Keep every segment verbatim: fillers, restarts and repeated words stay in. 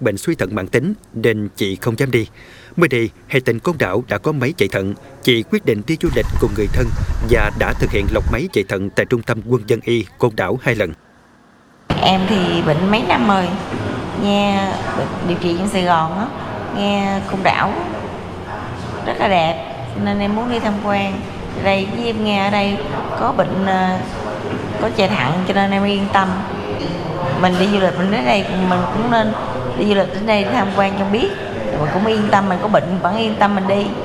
bệnh suy thận mãn tính nên chị không dám đi. Mới đây, hay tin Côn Đảo đã có máy chạy thận, chị quyết định đi du lịch cùng người thân và đã thực hiện lọc máy chạy thận tại Trung tâm Quân dân y Côn Đảo hai lần. Em thì bệnh mấy năm rồi, nghe điều trị trong Sài Gòn á, nghe Côn Đảo rất là đẹp nên em muốn đi tham quan. Đây với em nghe ở đây có bệnh, có chạy thận cho nên em yên tâm. Mình đi du lịch mình đến đây mình cũng nên đi du lịch đến đây để tham quan cho biết, mình cũng yên tâm, mình có bệnh vẫn yên tâm mình đi.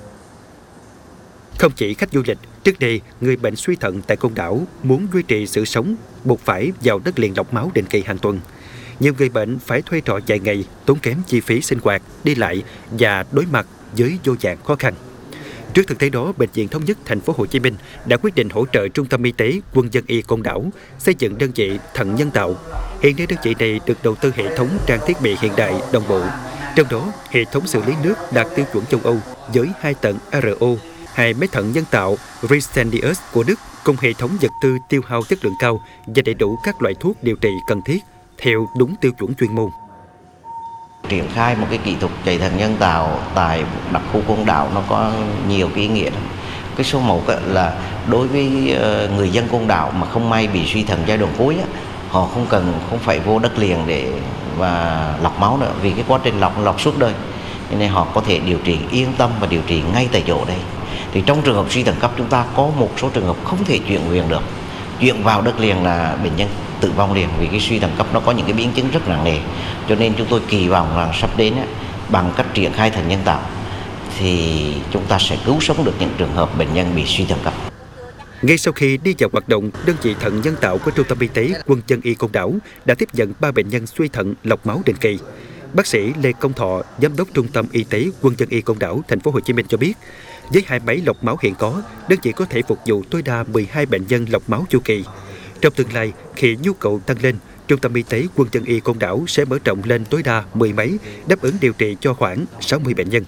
Không chỉ khách du lịch, trước đây người bệnh suy thận tại Côn Đảo muốn duy trì sự sống buộc phải vào đất liền lọc máu định kỳ hàng tuần. Nhiều người bệnh phải thuê trọ vài ngày, tốn kém chi phí sinh hoạt, đi lại và đối mặt với vô vàn khó khăn. Trước thực tế đó, Bệnh viện Thống nhất Thành phố Hồ Chí Minh đã quyết định hỗ trợ Trung tâm Y tế Quân dân y Côn Đảo xây dựng đơn vị thận nhân tạo. Hiện nay đơn vị này được đầu tư hệ thống trang thiết bị hiện đại đồng bộ. Trong đó, hệ thống xử lý nước đạt tiêu chuẩn châu Âu với hai tầng rờ o, hai máy thận nhân tạo Fresenius của Đức cùng hệ thống vật tư tiêu hao chất lượng cao và đầy đủ các loại thuốc điều trị cần thiết theo đúng tiêu chuẩn chuyên môn. Triển khai một cái kỹ thuật chạy thận nhân tạo tại đặc khu Côn Đảo nó có nhiều cái ý nghĩa lắm. Cái số một là đối với người dân Côn Đảo mà không may bị suy thận giai đoạn cuối, họ không cần không phải vô đất liền để và lọc máu nữa, vì cái quá trình lọc lọc suốt đời, nên họ có thể điều trị yên tâm và điều trị ngay tại chỗ đây. Thì trong trường hợp suy thận cấp chúng ta có một số trường hợp không thể chuyển huyện được, chuyển vào đất liền là bệnh nhân tử vong liền, vì cái suy thận cấp nó có những cái biến chứng rất nặng nề. Cho nên chúng tôi kỳ vọng rằng sắp đến bằng cách triển khai thận nhân tạo thì chúng ta sẽ cứu sống được những trường hợp bệnh nhân bị suy thận cấp. Ngay sau khi đi vào hoạt động, đơn vị thận nhân tạo của Trung tâm Y tế Quân dân y Côn Đảo đã tiếp nhận ba bệnh nhân suy thận lọc máu định kỳ. Bác sĩ Lê Công Thọ, Giám đốc Trung tâm Y tế Quân dân y Côn Đảo, Thành phố Hồ Chí Minh cho biết, với hai máy lọc máu hiện có, đơn vị có thể phục vụ tối đa mười hai bệnh nhân lọc máu chu kỳ. Trong tương lai, khi nhu cầu tăng lên, Trung tâm Y tế Quân dân y Côn Đảo sẽ mở rộng lên tối đa mười máy, đáp ứng điều trị cho khoảng sáu mươi bệnh nhân.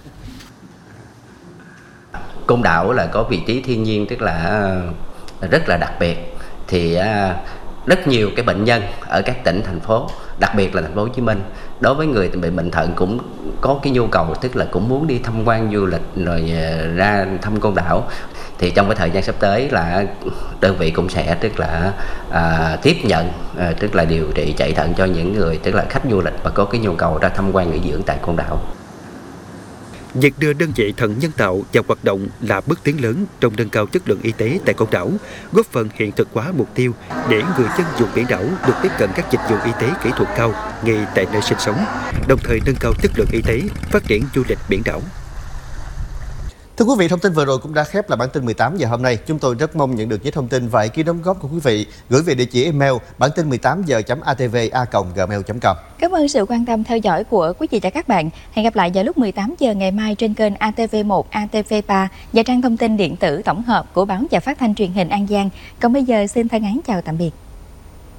Côn Đảo là có vị trí thiên nhiên tức là rất là đặc biệt, thì rất nhiều cái bệnh nhân ở các tỉnh thành phố, đặc biệt là Thành phố Hồ Chí Minh, đối với người bị bệnh thận cũng có cái nhu cầu, tức là cũng muốn đi tham quan du lịch rồi ra thăm Côn Đảo. Thì trong cái thời gian sắp tới là đơn vị cũng sẽ tức là à, tiếp nhận à, tức là điều trị chạy thận cho những người tức là khách du lịch và có cái nhu cầu ra tham quan nghỉ dưỡng tại Côn Đảo. Việc đưa đơn vị thận nhân tạo vào hoạt động là bước tiến lớn trong nâng cao chất lượng y tế tại Côn Đảo, góp phần hiện thực hóa mục tiêu để người dân vùng biển đảo được tiếp cận các dịch vụ y tế kỹ thuật cao ngay tại nơi sinh sống, đồng thời nâng cao chất lượng y tế, phát triển du lịch biển đảo. Thưa quý vị, thông tin vừa rồi cũng đã khép lại bản tin mười tám giờ hôm nay. Chúng tôi rất mong nhận được những thông tin và ý kiến đóng góp của quý vị gửi về địa chỉ email bản tin mười tám giờ chấm a tê vê a còng gmail chấm com. Cảm ơn sự quan tâm theo dõi của quý vị và các bạn. Hẹn gặp lại vào lúc mười tám giờ ngày mai trên kênh a tê vê một, a tê vê ba và trang thông tin điện tử tổng hợp của báo và phát thanh truyền hình An Giang. Còn bây giờ xin thân ái chào tạm biệt.